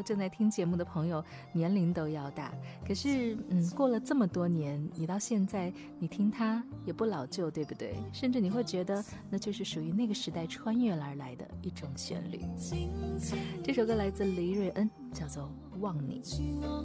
正在听节目的朋友年龄都要大，可是过了这么多年，你到现在你听它也不老旧，对不对？甚至你会觉得那就是属于那个时代穿越而来的一种旋律。这首歌来自黎瑞恩，叫做《忘你》。